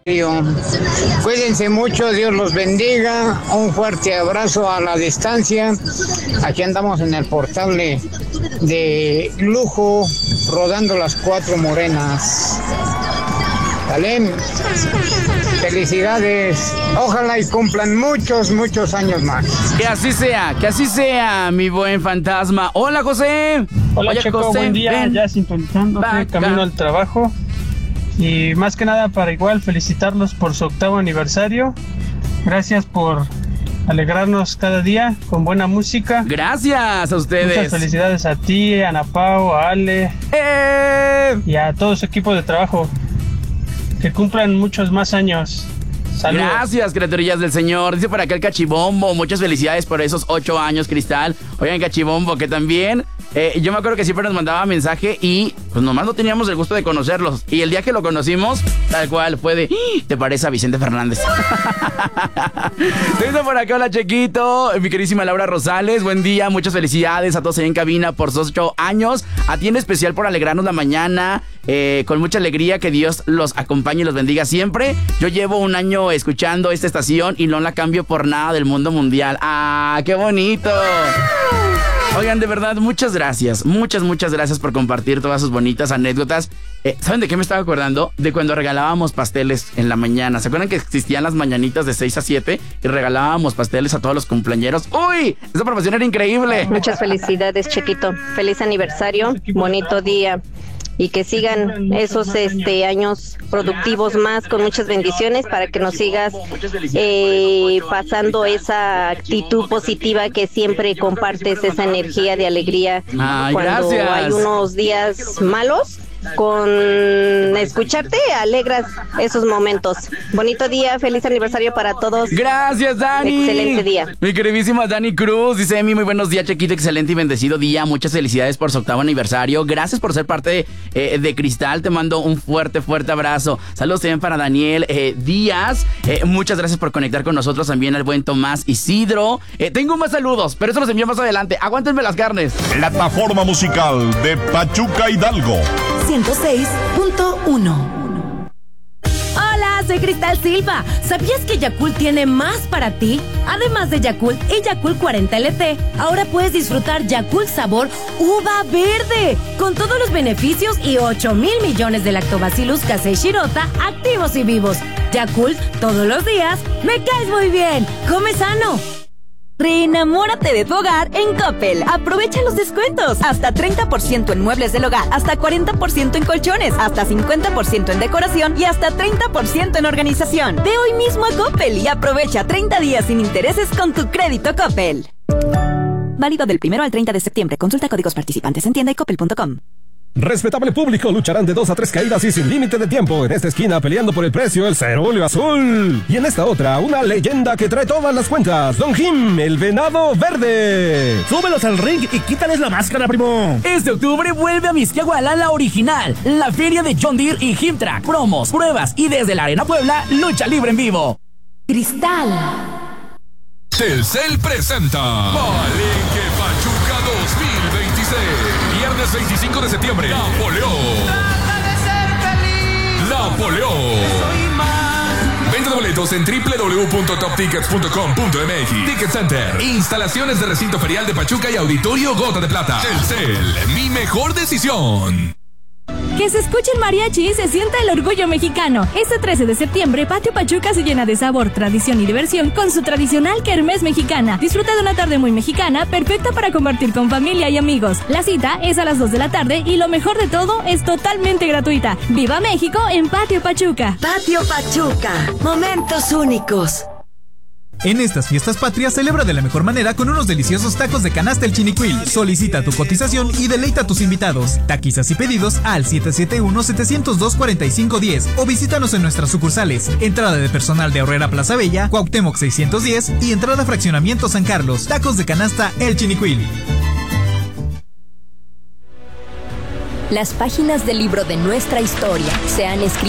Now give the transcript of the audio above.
Cuídense mucho, Dios los bendiga. Un fuerte abrazo a la distancia. Aquí andamos en el portal de lujo, rodando las 4 morenas. ¿Vale? Felicidades. Ojalá y cumplan muchos años más. Que así sea, mi buen fantasma. Hola, José. Hola, Checo, José, buen día. Ven. Ya sintonizándote, camino al trabajo. Y más que nada para igual felicitarlos por su 8º aniversario. Gracias por alegrarnos cada día con buena música. Gracias a ustedes. Muchas felicidades a ti, a Ana Pao, a Ale y a todo su equipo de trabajo. Que cumplan muchos más años. Saludos. Gracias, criaturillas del Señor. Dice por acá el Cachibombo. Muchas felicidades por esos 8 años, Cristal. Oigan, Cachibombo, que también yo me acuerdo que siempre nos mandaba mensaje y pues nomás no teníamos el gusto de conocerlos. Y el día que lo conocimos, tal cual, fue de ¿te parece a Vicente Fernández? Te dice por acá, hola, Chequito, mi queridísima Laura Rosales. Buen día, muchas felicidades a todos ahí en cabina por sus 8 años. A ti en especial por alegrarnos la mañana. Con mucha alegría, que Dios los acompañe y los bendiga siempre. Yo llevo un año escuchando esta estación y no la cambio por nada del mundo mundial. ¡Ah, qué bonito! Oigan, de verdad, muchas gracias. Muchas gracias por compartir todas sus bonitas anécdotas. ¿Saben de qué me estaba acordando? De cuando regalábamos pasteles en la mañana. ¿Se acuerdan que existían las mañanitas de 6 a 7 y regalábamos pasteles a todos los cumpleañeros? ¡Uy! Esa profesión era increíble. Muchas felicidades, Chequito. Feliz aniversario, bonito día. Y que sigan esos años productivos más, con muchas bendiciones, para que nos sigas pasando esa actitud positiva que siempre compartes, esa energía de alegría. Ay, cuando gracias. Hay unos días malos, con escucharte alegras esos momentos. Bonito día, feliz aniversario para todos. Gracias, Dani. Excelente día. Mi queridísima Dani Cruz dice: Emi, muy buenos días, Chequito, excelente y bendecido día. Muchas felicidades por su 8º aniversario. Gracias por ser parte de Cristal. Te mando un fuerte abrazo. Saludos también para Daniel Díaz. Muchas gracias por conectar con nosotros, también al buen Tomás Isidro. Tengo más saludos, pero eso los envío más adelante. Aguántenme las carnes. Plataforma musical de Pachuca Hidalgo 106.1. Hola, soy Cristal Silva. ¿Sabías que Yakult tiene más para ti? Además de Yakult y Yakult 40 LT, ahora puedes disfrutar Yakult sabor uva verde, con todos los beneficios y 8,000 millones de lactobacillus casei shirota activos y vivos. Yakult, todos los días, me caes muy bien. Come sano. Reenamórate de tu hogar en Coppel. Aprovecha los descuentos. Hasta 30% en muebles del hogar, hasta 40% en colchones, hasta 50% en decoración y hasta 30% en organización. Ve hoy mismo a Coppel y aprovecha 30 días sin intereses con tu crédito Coppel. Válido del 1 al 30 de septiembre. Consulta códigos participantes en tienda y coppel.com. Respetable público, lucharán de 2 a 3 caídas y sin límite de tiempo. En esta esquina, peleando por el precio, el cerúleo azul. Y en esta otra, una leyenda que trae todas las cuentas, Don Jim, el venado verde. Súbelos al ring y quítales la máscara, primo. Este octubre vuelve a Mixquiahuala la original, la feria de John Deere y Himtrack. Promos, pruebas y desde la Arena Puebla, lucha libre en vivo. Cristal. Telcel presenta Palenque Pachuca 2026. Viernes 25 de septiembre, Napoleón. Napoleón. Venta de boletos en www.toptickets.com.mx. Ticket Center. Instalaciones de recinto ferial de Pachuca y Auditorio Gota de Plata. Telcel, mi mejor decisión. Que se escuche el mariachi y se sienta el orgullo mexicano. Este 13 de septiembre, Patio Pachuca se llena de sabor, tradición y diversión con su tradicional kermés mexicana. Disfruta de una tarde muy mexicana, perfecta para compartir con familia y amigos. La cita es a las 2 de la tarde y lo mejor de todo, es totalmente gratuita. ¡Viva México en Patio Pachuca! Patio Pachuca, momentos únicos. En estas fiestas patrias celebra de la mejor manera con unos deliciosos tacos de canasta El Chinicuil. Solicita tu cotización y deleita a tus invitados. Taquizas y pedidos al 771-702-4510 o visítanos en nuestras sucursales. Entrada de personal de Aurrera Plaza Bella, Cuauhtémoc 610 y entrada Fraccionamiento San Carlos. Tacos de canasta El Chinicuil. Las páginas del libro de nuestra historia se han escrito